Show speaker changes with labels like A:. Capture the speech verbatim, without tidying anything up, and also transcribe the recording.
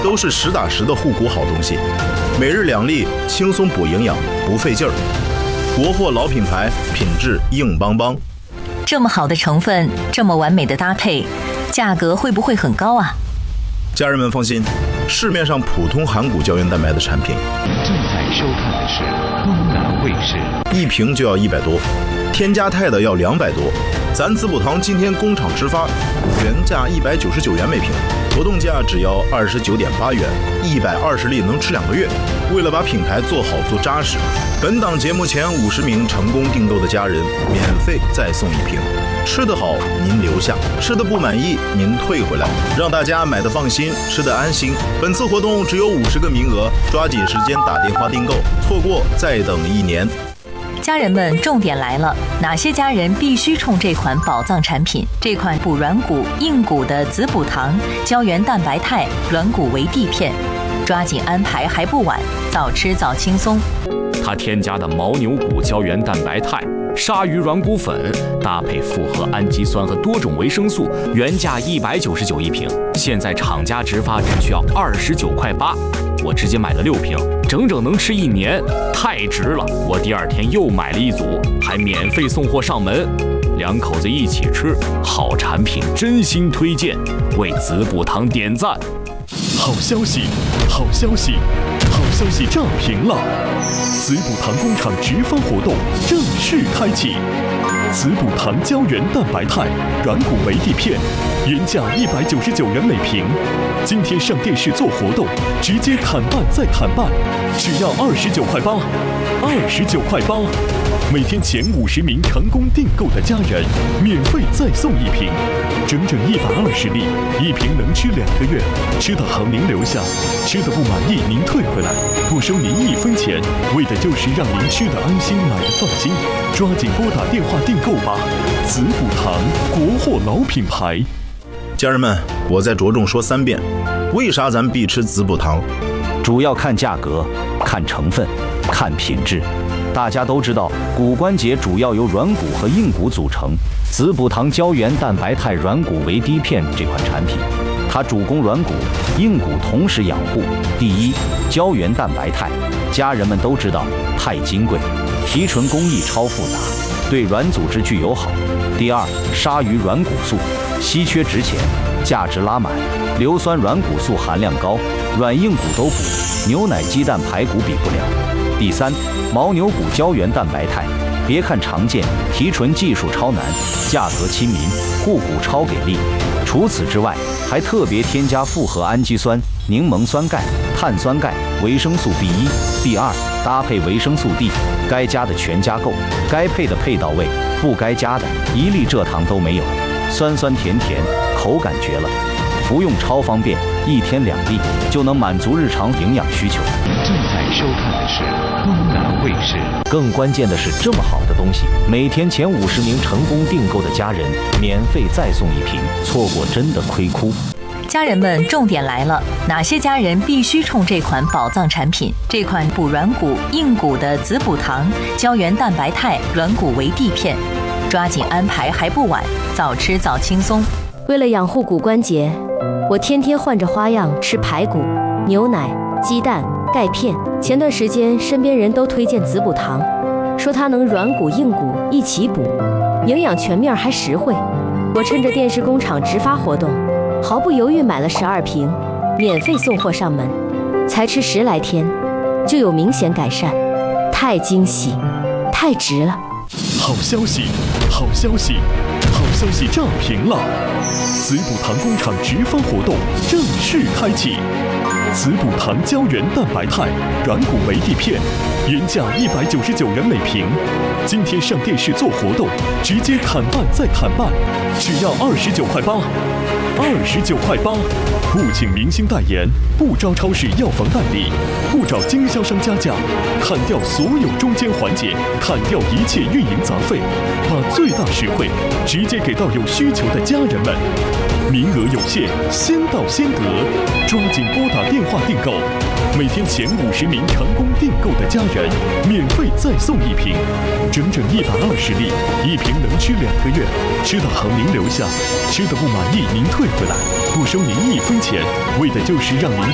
A: 都是实打实的护骨好东西，每日两粒，轻松补营养，不费劲儿。国货老品牌，品质硬邦邦。
B: 这么好的成分，这么完美的搭配，价格会不会很高啊？
A: 家人们放心，市面上普通含骨胶原蛋白的产品，
C: 正在收看的是东南卫视，
A: 一瓶就要一百多，添加肽的要两百多。咱滋补堂今天工厂直发，原价一百九十九元每瓶，活动价只要二十九点八元，一百二十粒能吃两个月。为了把品牌做好做扎实，本档节目前五十名成功订购的家人免费再送一瓶。吃得好您留下，吃得不满意您退回来，让大家买得放心，吃得安心。本次活动只有五十个名额，抓紧时间打电话订购，错过再等一年。
B: 家人们，重点来了，哪些家人必须冲这款宝藏产品？这款补软骨硬骨的滋补堂胶原蛋白肽软骨维 D 片，抓紧安排还不晚，早吃早轻松。
D: 它添加的牦牛骨胶原蛋白肽、鲨鱼软骨粉，搭配复合氨基酸和多种维生素，原价一百九十九一瓶，现在厂家直发只需要二十九块八。我直接买了六瓶，整整能吃一年，太值了！我第二天又买了一组，还免费送货上门，两口子一起吃，好产品真心推荐，为滋补堂点赞。
E: 好消息，好消息，好消息炸屏了！滋补堂工厂直发活动正式开启。滋补堂胶原蛋白肽软骨维 D 片，原价一百九十九元每瓶，今天上电视做活动，直接砍半再砍半，只要二十九块八，二十九块八。每天前五十名成功订购的家人，免费再送一瓶，整整一百二十粒，一瓶能吃两个月。吃得好您留下，吃得不满意您退回来，不收您一分钱，为的就是让您吃得安心，买得放心。抓紧拨打电话订购吧，滋补堂国货老品牌。
A: 家人们，我再着重说三遍，为啥咱必吃滋补堂？
F: 主要看价格，看成分，看品质。大家都知道，骨关节主要由软骨和硬骨组成。滋补堂胶原蛋白肽软骨维 D 片这款产品，它主攻软骨、硬骨同时养护。第一，胶原蛋白肽，家人们都知道太金贵，提纯工艺超复杂，对软组织具友好。第二，鲨鱼软骨素，稀缺值钱，价值拉满，硫酸软骨素含量高，软硬骨都补，牛奶、鸡蛋、排骨比不了。第三，牦牛骨胶原蛋白肽，别看常见，提纯技术超难，价格亲民，护骨超给力。除此之外，还特别添加复合氨基酸、柠檬酸钙、碳酸钙、维生素 B 一、B 二，搭配维生素 D， 该加的全加够，该配的配到位，不该加的一粒蔗糖都没有，酸酸甜甜，口感绝了。服用超方便，一天两粒就能满足日常营养需求。
C: 正在收看的是东南卫视。
F: 更关键的是，这么好的东西，每天前五十名成功订购的家人免费再送一瓶，错过真的亏哭。
B: 家人们，重点来了，哪些家人必须冲这款宝藏产品？这款补软骨硬骨的滋补堂胶原蛋白肽软骨维 D 片，抓紧安排还不晚，早吃早轻松。
G: 为了养护骨关节，我天天换着花样吃排骨、牛奶、鸡蛋、钙片。前段时间身边人都推荐滋补堂，说它能软骨硬骨一起补，营养全面还实惠。我趁着电视工厂直发活动，毫不犹豫买了十二瓶，免费送货上门，才吃十来天就有明显改善，太惊喜，太值了！
E: 好消息，好消息，好消息炸屏了！滋补堂工厂直发活动正式开启。滋补堂胶原蛋白肽软骨维 D 片，原价一百九十九元每瓶，今天上电视做活动，直接砍半再砍半，只要二十九块八，二十九块八。不请明星代言，不招超市药房代理，不找经销商加价，砍掉所有中间环节，砍掉一切运营杂费，把最大实惠直接给到有需求的家人们。名额有限，先到先得，抓紧拨打电话订购。每天前五十名成功订购的家人，免费再送一瓶，整整一百二十粒，一瓶能吃两个月。吃得好您留下，吃得不满意您退回来，不收您一分钱，为的就是让您